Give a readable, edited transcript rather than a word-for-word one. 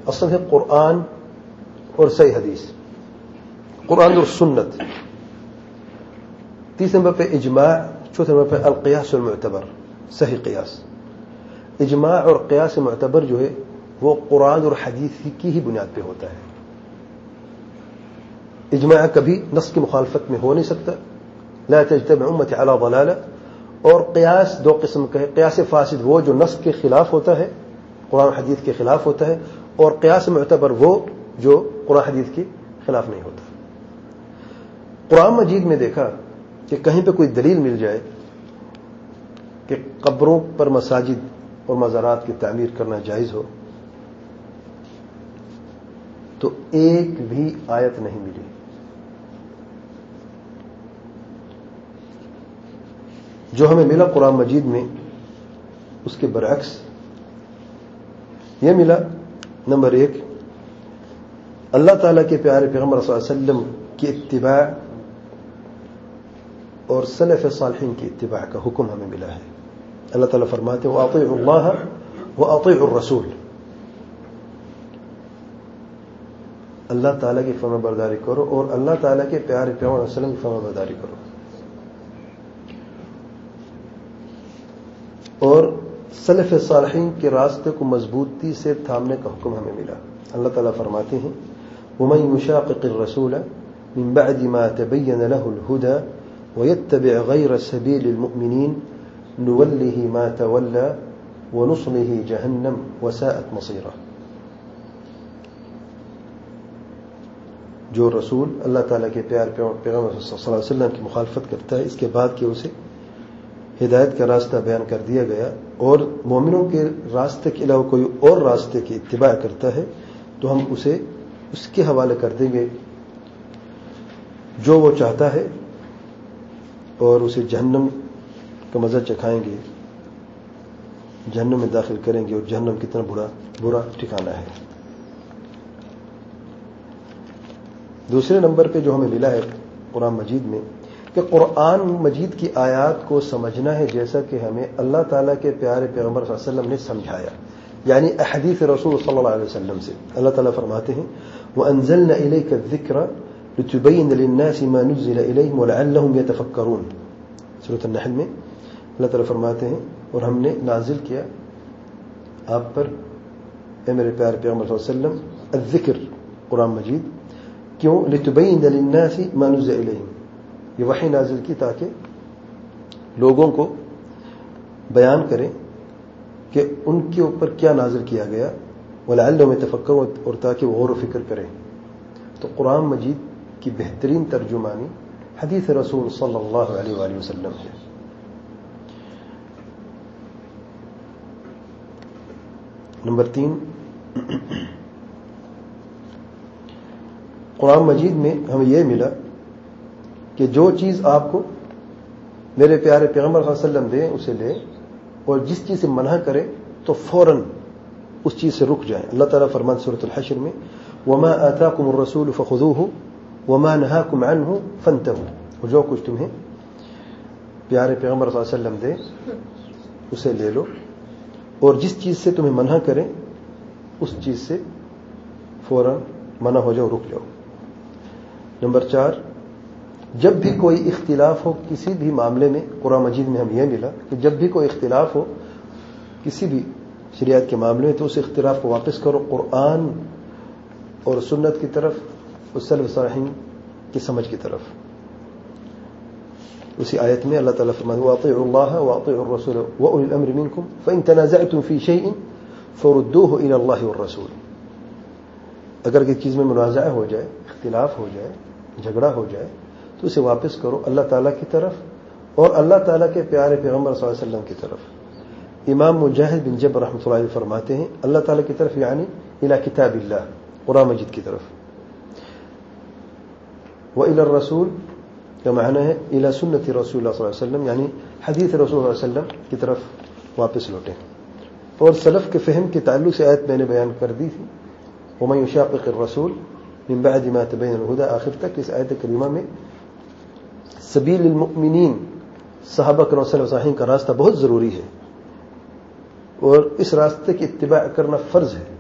اصل ہے قرآن اور صحیح حدیث، قرآن اور سنت. تیسرے نمبر پہ اجماع، چوتھے نمبر پہ القیاس المعتبر، صحیح قیاس. اجماع اور قیاس معتبر جو ہے وہ قرآن اور حدیث کی ہی بنیاد پہ ہوتا ہے. اجماع کبھی نص کی مخالفت میں ہو نہیں سکتا، لا تجتمع امتی علی ضلالہ. اور قیاس دو قسم کا ہے، قیاس فاسد وہ جو نص کے خلاف ہوتا ہے، قرآن حدیث کے خلاف ہوتا ہے، اور قیاس معتبر وہ جو قرآن حدیث کے خلاف نہیں ہوتا. قرآن مجید میں دیکھا کہ کہیں پہ کوئی دلیل مل جائے کہ قبروں پر مساجد اور مزارات کی تعمیر کرنا جائز ہو، تو ایک بھی آیت نہیں ملی. جو ہمیں ملا قرآن مجید میں اس کے برعکس یہ ملا. نمبر 1، اللہ تعالیٰ کے پیارے پیغمبر صلی اللہ علیہ وسلم کی اتباع اور سلف صالحین کی اتباع کا حکم ہمیں ملا ہے. اللہ تعالیٰ فرماتے ہیں وَأَطِيعُوا اللَّهَ وَأَطِيعُوا الرَّسُولَ، اللہ تعالیٰ کی فرما برداری کرو اور اللہ تعالیٰ کے پیارے پیغمبر صلی اللہ علیہ وسلم کی فرما برداری کرو. اور سلف صالحین کے راستے کو مضبوطی سے تھامنے کا حکم ہمیں ملا. اللہ تعالیٰ فرماتے ہیں وَمَن يُشَاقِقِ الرَّسُولَ مِن بَعْدِ مَا تَبَيَّنَ لَهُ الْهُدَى وَيَتَّبِعْ غَيْرَ سَبِيلِ الْمُؤْمِنِينَ نُوَلِّهِ مَا تَوَلَّى وَنُصْلِهِ جَهَنَّمَ وَسَاءَتْ مَصِيرًا. جو رسول اللہ تعالیٰ کے پیار پیغمبر صلی اللہ علیہ وسلم کی مخالفت کرتا ہے اس کے بعد کہ اسے ہدایت کا راستہ بیان کر دیا گیا اور مومنوں کے راستے کے علاوہ کوئی اور راستے کی اتباع کرتا ہے، تو ہم اسے اس کے حوالے کر دیں گے جو وہ چاہتا ہے اور اسے جہنم کا مزہ چکھائیں گے، جہنم میں داخل کریں گے، اور جہنم کتنا برا ٹھکانہ ہے. دوسرے نمبر پہ جو ہمیں ملا ہے قرآن مجید میں کہ قرآن مجید کی آیات کو سمجھنا ہے جیسا کہ ہمیں اللہ تعالیٰ کے پیارے پیغمبر صلی اللہ علیہ وسلم نے سمجھایا، یعنی احادیث رسول صلی اللہ علیہ وسلم سے. اللہ تعالیٰ فرماتے ہیں وَأَنزَلْنَا إِلَيْكَ الذِّكْرَ لِتُبَيِّنَ لِلنَّاسِ مَا نُزِّلَ إِلَيْهِمْ وَلَعَلَّهُمْ يَتَفَكَّرُونَ. سورۃ النحل میں اللہ تعالیٰ فرماتے ہیں اور ہم نے نازل کیا آپ پر اے میرے پیارے پیغمبر صلی اللہ علیہ وسلم الذکر، قرآن مجید، کیوں؟ لِتُبَيِّنَ لِلنَّاسِ مَا نُزِّلَ إِلَيْهِمْ، یہ وحی نازل کی تاکہ لوگوں کو بیان کریں کہ ان کے اوپر کیا نازل کیا گیا، وَلَعَلَّهُمْ يَتَفَكَّرُونَ، اور تاکہ وہ غور و فکر کریں. تو قرآن مجید کی بہترین ترجمانی حدیث رسول صلی اللہ علیہ وآلہ وسلم ہے. نمبر 3، قرآن مجید میں ہمیں یہ ملا کہ جو چیز آپ کو میرے پیارے پیغمبر صلی اللہ علیہ وسلم دیں اسے لیں، اور جس چیز سے منع کرے تو فوراً اس چیز سے رک جائیں. اللہ تعالیٰ فرماتے سورۃ الحشر میں وَمَا آتَاكُمُ الرَّسُولُ فَخُذُوهُ وَمَا نَهَاكُمْ عَنْهُ فَانْتَهُوا، اور جو کچھ تمہیں پیارے پیغمبر صلی اللہ علیہ وسلم دے اسے لے لو، اور جس چیز سے تمہیں منع کریں اس چیز سے فوراً منع ہو جاؤ، رک جاؤ. نمبر 4، جب بھی کوئی اختلاف ہو کسی بھی معاملے میں، قرآن مجید میں ہم یہ ملا کہ جب بھی کوئی اختلاف ہو کسی بھی شریعت کے معاملے میں تو اس اختلاف کو واپس کرو قرآن اور سنت کی طرف اور سلف صالحین کی سمجھ کی طرف. اسی آیت میں اللہ تعالیٰ فرماتے ہیں وَأَطِيعُوا اللَّهَ وَأَطِيعُوا الرَّسُولَ وَأُولِي الْأَمْرِ مِنكُمْ فَإِن تَنَازَعْتُمْ فِي شَيْءٍ فَرُدُّوهُ إِلَى اللَّهِ وَالرَّسُولِ. اگر کسی چیز میں منازعہ ہو جائے، اختلاف ہو جائے، جھگڑا ہو جائے تو اسے واپس کرو اللہ تعالیٰ کی طرف اور اللہ تعالیٰ کے پیارے پیغمبر صلی اللہ علیہ وسلم کی طرف. امام مجاہد بن جبر رحمۃ اللہ علیہ فرماتے ہیں اللہ تعالیٰ کی طرف یعنی الی کتاب اللہ، قرآن مجید کی طرف. وإلی الرسول کا معنی ہے الی سنت رسول اللہ صلی اللہ علیہ وسلم، یعنی حدیث رسول اللہ علیہ وسلم کی طرف واپس لوٹیں. اور سلف کے فہم کے تعلق سے آیت میں نے بیان کر دی تھی وَمَن يُشَاقِقِ الرَّسُولَ مِن بَعْدِ مَا تَبَيَّنَ الْهُدَى، آخر تک اس آیت کریمہ میں سبیل المؤمنین، صحابہ کرام سلف صالحین کا راستہ بہت ضروری ہے اور اس راستے کی اتباع کرنا فرض ہے.